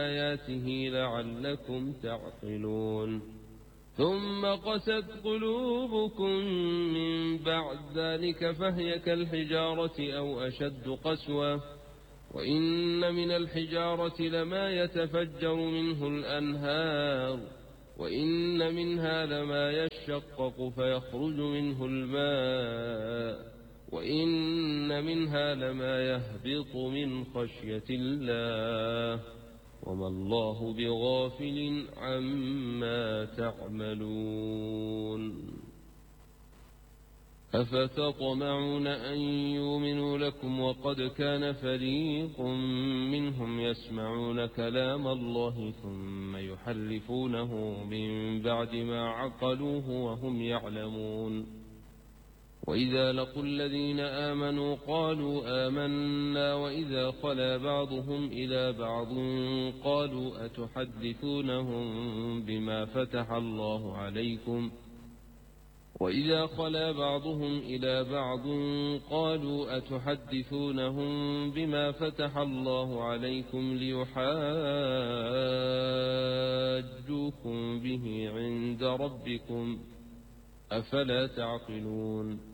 آياته لعلكم تعقلون. ثم قست قلوبكم من بعد ذلك فهي كالحجارة أو أشد قسوة، وإن من الحجارة لما يتفجر منه الأنهار، وإن منها لما يشقق فيخرج منه الماء، وإن منها لما يهبط من خشية الله، وما الله بغافل عما تعملون. أفتطمعون أن يؤمنوا لكم وقد كان فريق منهم يسمعون كلام الله ثم يحرفونه من بعد ما عقلوه وهم يعلمون. وإذا لقوا الذين آمنوا قالوا آمنا، وإذا خلا بعضهم إلى بعض قالوا أتحدثونهم بما فتح الله عليكم وإذا خلا بعضهم إلى بعض قالوا أتحدثونهم بما فتح الله عليكم ليحاجوكم به عند ربكم أفلا تعقلون.